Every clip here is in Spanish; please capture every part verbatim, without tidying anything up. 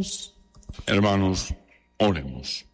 Oremos. Hermanos, oremos.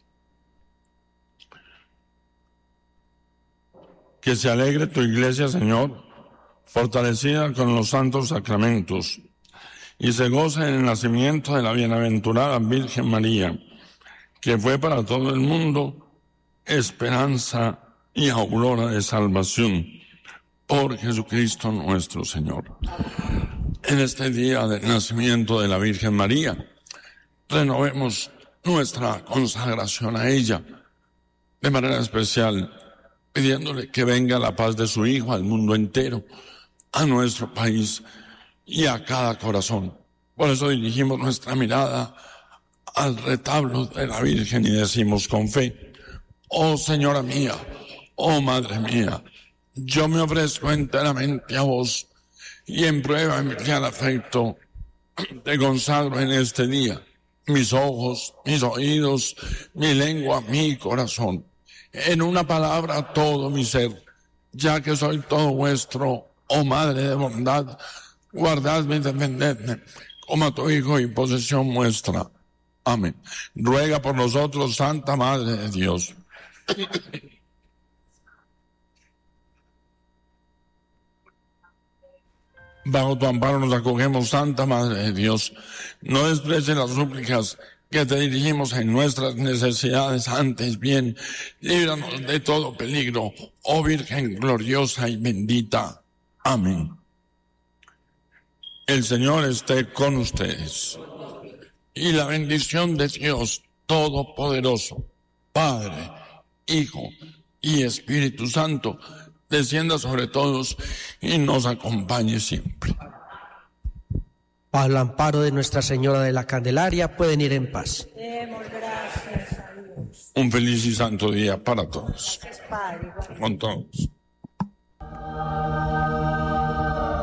Que se alegre tu iglesia, Señor, fortalecida con los santos sacramentos, y se goce en el nacimiento de la bienaventurada Virgen María, que fue para todo el mundo esperanza y aurora de salvación, por Jesucristo nuestro Señor. En este día del nacimiento de la Virgen María, renovemos nuestra consagración a ella, de manera especial, pidiéndole que venga la paz de su Hijo al mundo entero, a nuestro país y a cada corazón. Por eso dirigimos nuestra mirada al retablo de la Virgen y decimos con fe: oh Señora mía, oh Madre mía, yo me ofrezco enteramente a vos y en prueba de mi fiel afecto te consagro en este día mis ojos, mis oídos, mi lengua, mi corazón. En una palabra, todo mi ser, ya que soy todo vuestro, oh Madre de bondad, guardadme y defendedme como a tu Hijo y posesión vuestra. Amén. Ruega por nosotros, Santa Madre de Dios. Bajo tu amparo nos acogemos, Santa Madre de Dios. No desprecies las súplicas que te dirigimos en nuestras necesidades, antes bien, líbranos de todo peligro, oh Virgen gloriosa y bendita. Amén. El Señor esté con ustedes. Y la bendición de Dios Todopoderoso, Padre, Hijo y Espíritu Santo, descienda sobre todos y nos acompañe siempre. Al amparo de Nuestra Señora de la Candelaria pueden ir en paz. Demos gracias a Dios. Un feliz y santo día para todos. Gracias, Padre. Con todos.